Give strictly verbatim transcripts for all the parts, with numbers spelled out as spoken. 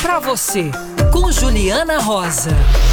pra você, com Juliana Rosa.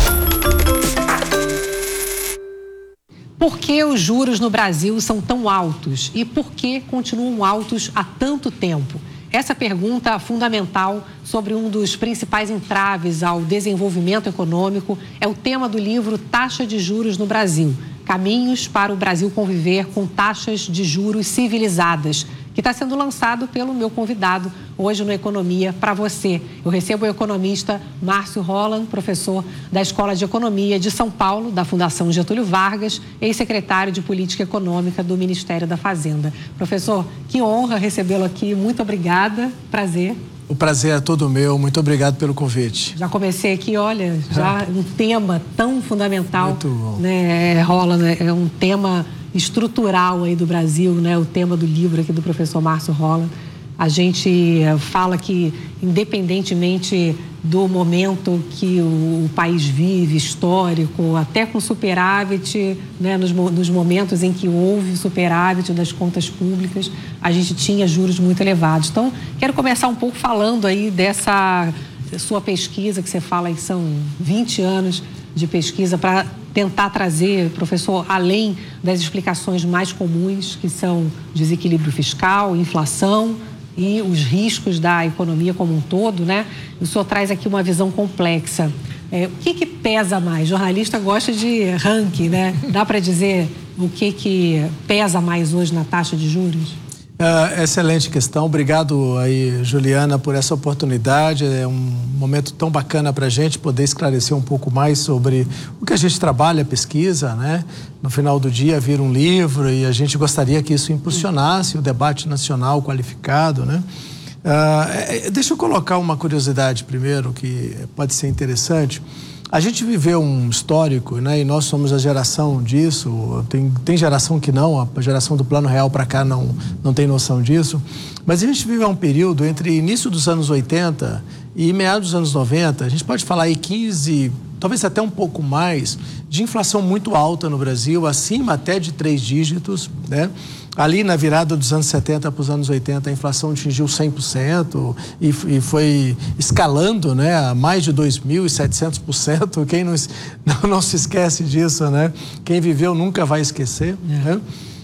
Por que os juros no Brasil são tão altos e por que continuam altos há tanto tempo? Essa pergunta é fundamental sobre um dos principais entraves ao desenvolvimento econômico é o tema do livro Taxa de Juros no Brasil, Caminhos para o Brasil Conviver com Taxas de Juros Civilizadas, que está sendo lançado pelo meu convidado hoje no Economia para você. Eu recebo o economista Márcio Holland, professor da Escola de Economia de São Paulo, da Fundação Getúlio Vargas, ex-secretário de Política Econômica do Ministério da Fazenda. Professor, que honra recebê-lo aqui. Muito obrigada. Prazer. O prazer é todo meu. Muito obrigado pelo convite. Já comecei aqui, olha, já um tema tão fundamental. Muito bom. Né, Holland, é um tema estrutural aí do Brasil, né? O tema do livro aqui do professor Márcio Holland. A gente fala que, independentemente do momento que o, o país vive, histórico, até com superávit, né? Nos, nos momentos em que houve superávit das contas públicas, a gente tinha juros muito elevados. Então, quero começar um pouco falando aí dessa sua pesquisa, que você fala aí que são vinte anos de pesquisa, para tentar trazer, professor, além das explicações mais comuns, que são desequilíbrio fiscal, inflação e os riscos da economia como um todo, né? O senhor traz aqui uma visão complexa. É, o que que pesa mais? O jornalista gosta de ranking, né? Dá para dizer o que que pesa mais hoje na taxa de juros? Uh, excelente questão. Obrigado aí, Juliana, por essa oportunidade. É um momento tão bacana para a gente poder esclarecer um pouco mais sobre o que a gente trabalha, pesquisa, né? No final do dia, vir um livro, e a gente gostaria que isso impulsionasse o debate nacional qualificado, né? Uh, deixa eu colocar uma curiosidade primeiro, que pode ser interessante. A gente viveu um histórico, né? E nós somos a geração disso. Tem, tem geração que não, a geração do Plano Real para cá não, não tem noção disso. Mas a gente viveu um período entre início dos anos oitenta e meados dos anos noventa. A gente pode falar aí quinze, talvez até um pouco mais, de inflação muito alta no Brasil, acima até de três dígitos, né? Ali na virada dos anos setenta para os anos oitenta, a inflação atingiu cem por cento e, e foi escalando, né, a mais de dois mil e setecentos por cento. Quem não, não, não se esquece disso, né? Quem viveu nunca vai esquecer. É. Né?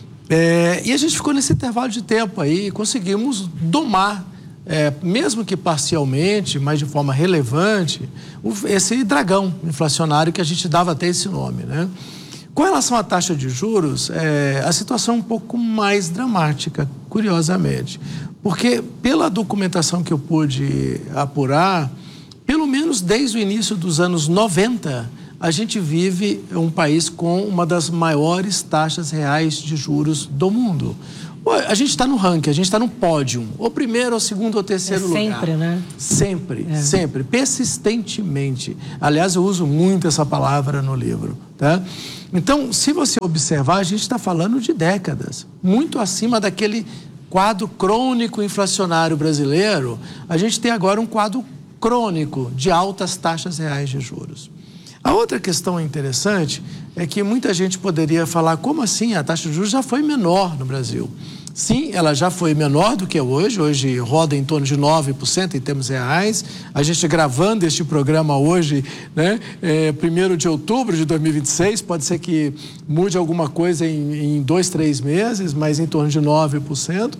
É, e a gente ficou nesse intervalo de tempo aí e conseguimos domar, é, mesmo que parcialmente, mas de forma relevante, o, esse dragão inflacionário que a gente dava até esse nome, né? Com relação à taxa de juros, é, a situação é um pouco mais dramática, curiosamente. Porque, pela documentação que eu pude apurar, pelo menos desde o início dos anos noventa, a gente vive um país com uma das maiores taxas reais de juros do mundo. A gente está no ranking, a gente está no pódio, ou primeiro, ou segundo, ou terceiro lugar. Sempre, né? Sempre, é. sempre, persistentemente. Aliás, eu uso muito essa palavra no livro, tá? Então, se você observar, a gente está falando de décadas, muito acima daquele quadro crônico inflacionário brasileiro. A gente tem agora um quadro crônico de altas taxas reais de juros. A outra questão interessante é que muita gente poderia falar, como assim? A taxa de juros já foi menor no Brasil. Sim, ela já foi menor do que hoje, hoje roda em torno de nove por cento em termos reais. A gente gravando este programa hoje, né, é, primeiro de outubro de dois mil e vinte e seis, pode ser que mude alguma coisa em, em dois, três meses, mas em torno de nove por cento.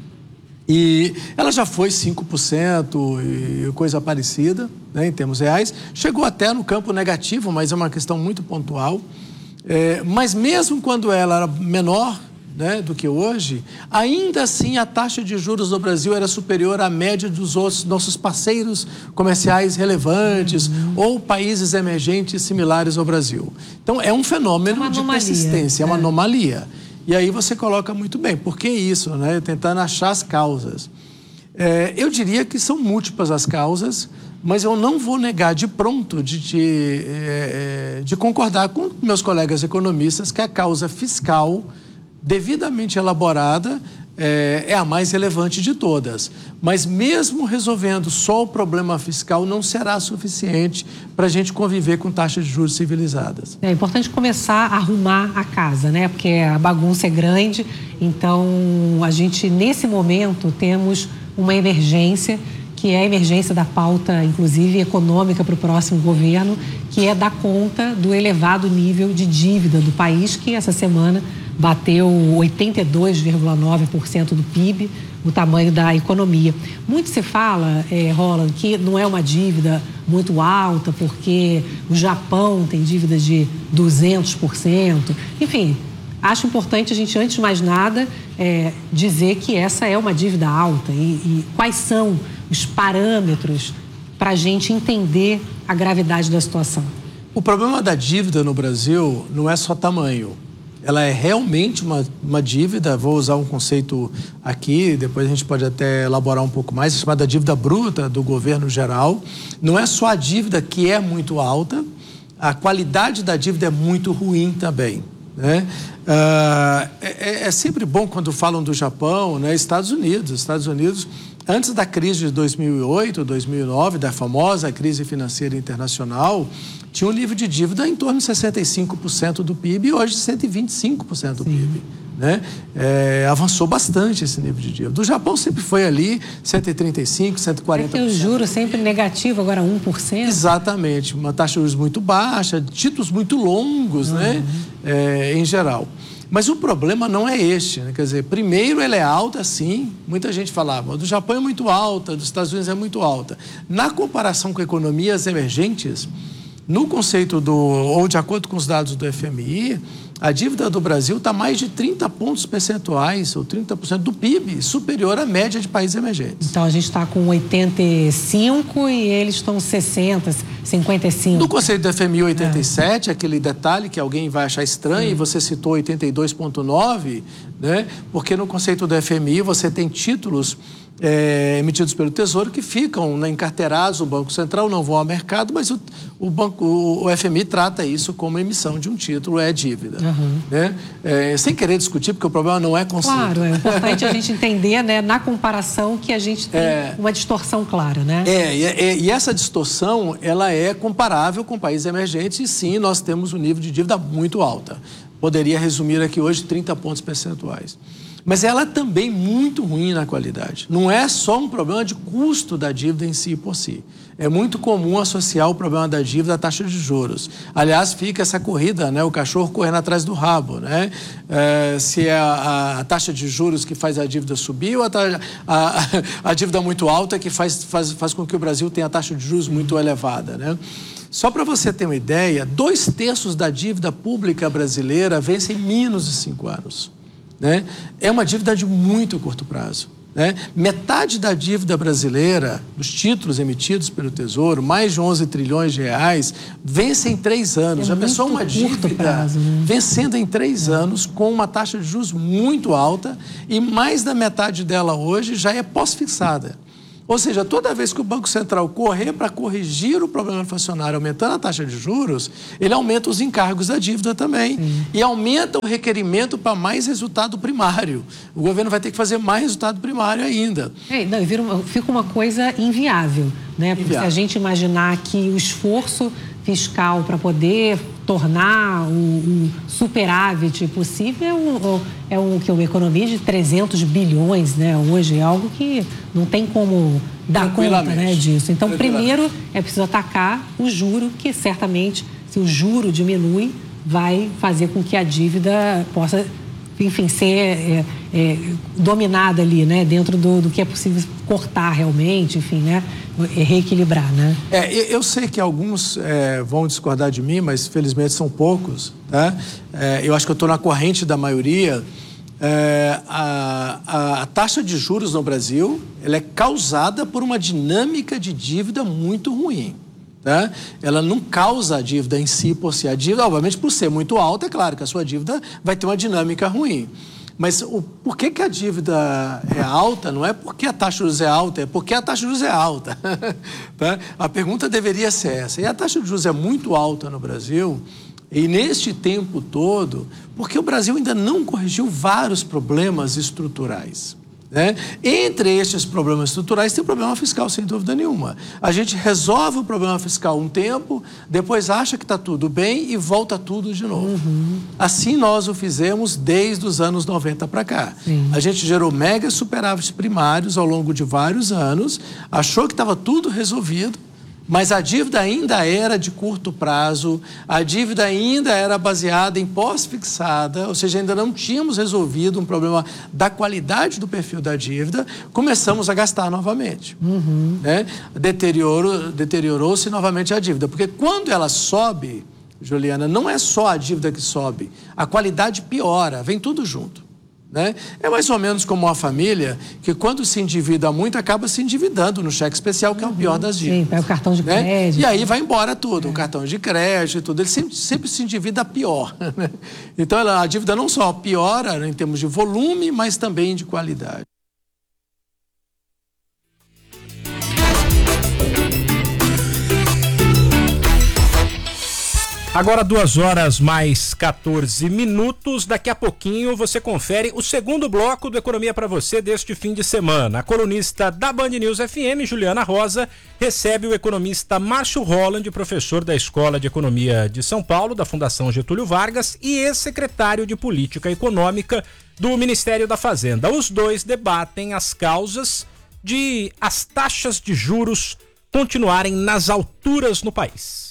E ela já foi cinco por cento e coisa parecida, né, em termos reais. Chegou até no campo negativo, mas é uma questão muito pontual. É, mas mesmo quando ela era menor, né, do que hoje, ainda assim a taxa de juros do Brasil era superior à média dos outros, nossos parceiros comerciais relevantes, uhum, ou países emergentes similares ao Brasil. Então, é um fenômeno é de persistência, é uma anomalia. E aí você coloca muito bem, por que isso, né? Tentando achar as causas. É, eu diria que são múltiplas as causas, mas eu não vou negar de pronto de, de, é, de concordar com meus colegas economistas que a causa fiscal devidamente elaborada é, é a mais relevante de todas. Mas mesmo resolvendo só o problema fiscal, não será suficiente para a gente conviver com taxas de juros civilizadas. É importante começar a arrumar a casa, né? Porque a bagunça é grande, então a gente, nesse momento, temos uma emergência que é a emergência da pauta, inclusive econômica, para o próximo governo, que é dar conta do elevado nível de dívida do país, que essa semana bateu oitenta e dois vírgula nove por cento do P I B, o tamanho da economia. Muito se fala, é, Roland, que não é uma dívida muito alta, porque o Japão tem dívida de duzentos por cento. Enfim, acho importante a gente, antes de mais nada, é, dizer que essa é uma dívida alta e, e quais são os parâmetros para a gente entender a gravidade da situação. O problema da dívida no Brasil não é só tamanho. Ela é realmente uma, uma dívida, vou usar um conceito aqui, depois a gente pode até elaborar um pouco mais, chamada dívida bruta do governo geral. Não é só a dívida que é muito alta, a qualidade da dívida é muito ruim também, né? Ah, é, é sempre bom quando falam do Japão, né? Estados Unidos, Estados Unidos, antes da crise de dois mil e oito, dois mil e nove, da famosa crise financeira internacional, tinha um nível de dívida em torno de sessenta e cinco por cento do P I B e hoje cento e vinte e cinco por cento do Sim. P I B. Né? É, avançou bastante esse nível de dívida. Do Japão sempre foi ali cento e trinta e cinco por cento, cento e quarenta por cento. É que o juro sempre negativo, agora um por cento. Exatamente, uma taxa de juros muito baixa, títulos muito longos, uhum. né? É, em geral. Mas o problema não é este, né? Quer dizer, primeiro ela é alta, sim, muita gente falava, do Japão é muito alta, dos Estados Unidos é muito alta. Na comparação com economias emergentes, no conceito do, ou de acordo com os dados do F M I, a dívida do Brasil está mais de trinta pontos percentuais, ou trinta por cento do P I B, superior à média de países emergentes. Então, a gente está com oitenta e cinco e eles estão sessenta, cinquenta e cinco. No conceito do F M I oitenta e sete, é. aquele detalhe que alguém vai achar estranho, é. e você citou oitenta e dois vírgula nove, né? Porque no conceito do F M I você tem títulos É, emitidos pelo Tesouro que ficam, né, encarteirados no Banco Central, não vão ao mercado, mas o, o, banco, o, o F M I trata isso como emissão de um título, é dívida. Uhum. Né? É, sem querer discutir, porque o problema não é conceito. Claro, é importante a gente entender, né, na comparação que a gente tem é, uma distorção clara, né? É, e, e essa distorção, ela é comparável com países emergentes e sim, nós temos um nível de dívida muito alta. Poderia resumir aqui hoje trinta pontos percentuais. Mas ela é também muito ruim na qualidade. Não é só um problema de custo da dívida em si por si. É muito comum associar o problema da dívida à taxa de juros. Aliás, fica essa corrida, né? O cachorro correndo atrás do rabo, né? É, se é a, a taxa de juros que faz a dívida subir ou a, a, a dívida muito alta que faz, faz, faz com que o Brasil tenha a taxa de juros muito elevada, né? Só para você ter uma ideia, dois terços da dívida pública brasileira vence em menos de cinco anos. Né? É uma dívida de muito curto prazo. Né? Metade da dívida brasileira, dos títulos emitidos pelo Tesouro, mais de onze trilhões de reais, vence em três anos. É Já pensou uma dívida prazo, né? vencendo em três é. anos com uma taxa de juros muito alta e mais da metade dela hoje já é pós-fixada. Ou seja, toda vez que o Banco Central correr para corrigir o problema inflacionário, aumentando a taxa de juros, ele aumenta os encargos da dívida também. Sim. E aumenta o requerimento para mais resultado primário. O governo vai ter que fazer mais resultado primário ainda. É, não, vira uma, fica uma coisa inviável, né? Porque inviável. Se a gente imaginar que o esforço fiscal para poder tornar o, o superávit possível é, um, é um, que uma economia de trezentos bilhões, né? Hoje é algo que não tem como dar conta, né, disso. Então, primeiro é preciso atacar o juro, que certamente, se o juro diminui, vai fazer com que a dívida possa, enfim, ser é, é, dominada ali, né? Dentro do, do que é possível cortar realmente, enfim, né? Reequilibrar, né? É, eu sei que alguns é, vão discordar de mim, mas felizmente são poucos, tá? É, eu acho que eu estou na corrente da maioria. É, a, a, a taxa de juros no Brasil, ela é causada por uma dinâmica de dívida muito ruim. Tá? Ela não causa a dívida em si por si. A dívida, obviamente, por ser muito alta, é claro que a sua dívida vai ter uma dinâmica ruim. Mas o, por que, que a dívida é alta? Não é porque a taxa de juros é alta, é porque a taxa de juros é alta. Tá? A pergunta deveria ser essa. E a taxa de juros é muito alta no Brasil, e neste tempo todo, porque o Brasil ainda não corrigiu vários problemas estruturais. Né? Entre estes problemas estruturais tem o problema fiscal, sem dúvida nenhuma. A gente resolve o problema fiscal um tempo, depois acha que está tudo bem e volta tudo de novo. Uhum. Assim nós o fizemos desde os anos noventa para cá. Sim. A gente gerou mega superávites primários ao longo de vários anos, achou que estava tudo resolvido, mas a dívida ainda era de curto prazo, a dívida ainda era baseada em pós-fixada, ou seja, ainda não tínhamos resolvido um problema da qualidade do perfil da dívida, começamos a gastar novamente. Uhum. Né? Deteriorou, deteriorou-se novamente a dívida, porque quando ela sobe, Juliana, não é só a dívida que sobe, a qualidade piora, vem tudo junto. Né? É mais ou menos como uma família que, quando se endivida muito, acaba se endividando no cheque especial, que é o pior das dívidas. Sim, é o cartão de né? crédito. E aí vai embora tudo, é. o cartão de crédito e tudo. Ele sempre, sempre se endivida pior. Né? Então, a dívida não só piora em termos de volume, mas também de qualidade. Agora duas horas mais quatorze minutos, daqui a pouquinho você confere o segundo bloco do Economia para você deste fim de semana. A colunista da Band News F M, Juliana Rosa, recebe o economista Márcio Holland, professor da Escola de Economia de São Paulo, da Fundação Getúlio Vargas e ex-secretário de Política Econômica do Ministério da Fazenda. Os dois debatem as causas de as taxas de juros continuarem nas alturas no país.